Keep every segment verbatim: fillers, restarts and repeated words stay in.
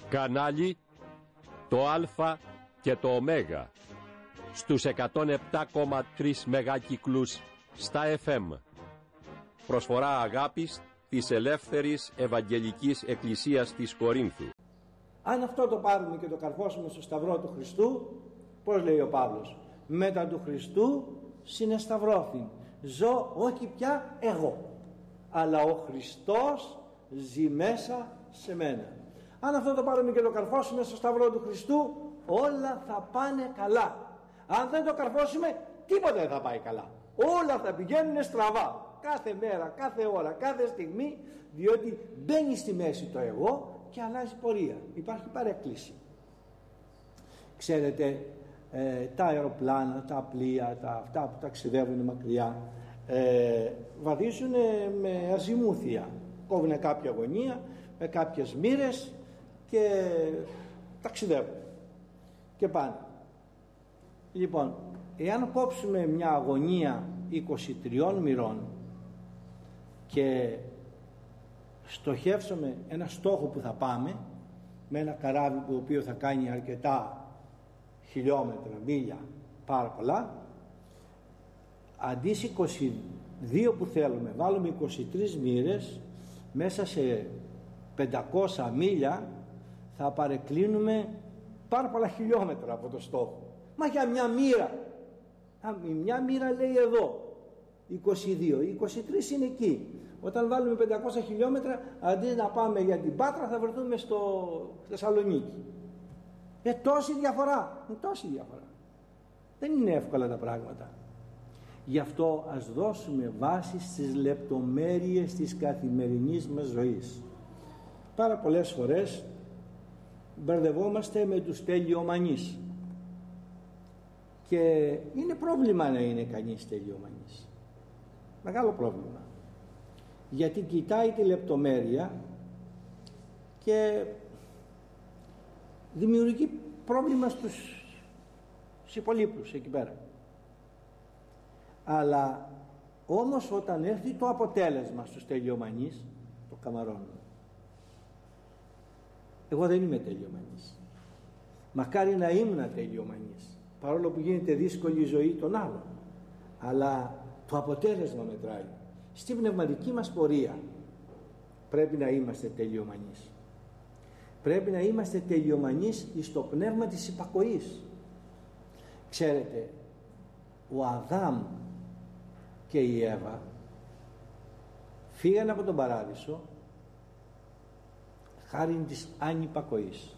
Κανάλι το Α και το Ω στους εκατόν επτά κόμμα τρία μεγάκυκλους στα εφ εμ. Προσφορά αγάπης της Ελεύθερης Ευαγγελικής Εκκλησίας της Κορίνθου. Αν αυτό το πάρουμε και το καρφώσουμε στο σταυρό του Χριστού, πώς λέει ο Παύλος, μετά του Χριστού συνεσταυρώθην, ζω όχι πια εγώ, αλλά ο Χριστός ζει μέσα σε μένα. Αν αυτό το πάρουμε και το καρφώσουμε στο σταυρό του Χριστού, όλα θα πάνε καλά. Αν δεν το καρφώσουμε, τίποτα δεν θα πάει καλά. Όλα θα πηγαίνουν στραβά, κάθε μέρα, κάθε ώρα, κάθε στιγμή, διότι μπαίνει στη μέση το εγώ και αλλάζει πορεία. Υπάρχει παρέκκληση. Ξέρετε, ε, τα αεροπλάνα, τα πλοία, τα, αυτά που ταξιδεύουν μακριά, ε, βαδίζουν με αζημούθια. Κόβουν κάποια γωνία με κάποιες μοίρες και ταξιδεύουν και πάνε. Λοιπόν, εάν κόψουμε μια αγωνία είκοσι τριών μοιρών και στοχεύσουμε ένα στόχο που θα πάμε με ένα καράβι το οποίο θα κάνει αρκετά χιλιόμετρα, μίλια, πάρα πολλά, αντί στις είκοσι δύο που θέλουμε βάλουμε είκοσι τρεις μοίρες, μέσα σε πεντακόσια μίλια θα παρεκκλίνουμε πάρα πολλά χιλιόμετρα από το στόχο. Μα για μια μοίρα, μια μοίρα λέει εδώ είκοσι δύο, είκοσι τρεις είναι εκεί. Όταν βάλουμε πεντακόσια χιλιόμετρα, αντί να πάμε για την Πάτρα θα βρεθούμε στο Θεσσαλονίκη. Ε, τόση διαφορά, ε, τόση διαφορά. Δεν είναι εύκολα τα πράγματα. Γι' αυτό ας δώσουμε βάση στις λεπτομέρειες της καθημερινής μας ζωής. Πάρα πολλές φορές μπερδευόμαστε με τους τελειομανείς και είναι πρόβλημα να είναι κανείς τελειομανής, μεγάλο πρόβλημα, γιατί κοιτάει τη λεπτομέρεια και δημιουργεί πρόβλημα στους, στους υπολείπους εκεί πέρα. Αλλά όμως όταν έρθει το αποτέλεσμα στους τελειομανείς, το καμαρώνουν. Εγώ δεν είμαι τελειομανής, μακάρι να ήμουν τελειομανής, παρόλο που γίνεται δύσκολη η ζωή των άλλων, αλλά το αποτέλεσμα μετράει. Στην πνευματική μας πορεία πρέπει να είμαστε τελειομανείς. Πρέπει να είμαστε τελειομανείς στο πνεύμα της υπακοής. Ξέρετε, ο Αδάμ και η Εύα φύγανε από τον παράδεισο χάριν της ανυπακοής.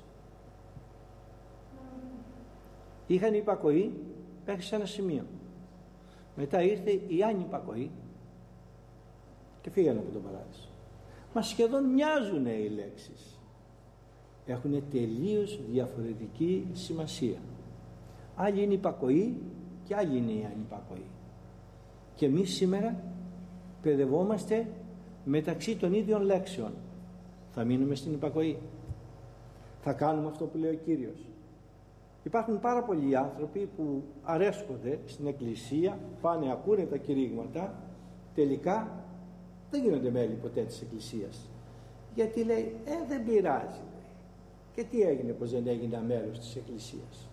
Είχαν υπακοή μέχρι σε ένα σημείο, μετά ήρθε η ανυπακοή και φύγανε από τον παράδεισο. Μα σχεδόν μοιάζουν οι λέξεις, έχουν τελείως διαφορετική σημασία. Άλλη είναι η υπακοή και άλλη είναι η ανυπακοή. Και εμείς σήμερα παιδευόμαστε μεταξύ των ίδιων λέξεων. Θα μείνουμε στην υπακοή, θα κάνουμε αυτό που λέει ο Κύριος. Υπάρχουν πάρα πολλοί άνθρωποι που αρέσκονται στην εκκλησία, πάνε, ακούνε τα κηρύγματα, τελικά δεν γίνονται μέλη ποτέ της εκκλησίας, γιατί λέει ε δεν πειράζει, και τι έγινε πως δεν έγινα μέλος της εκκλησίας.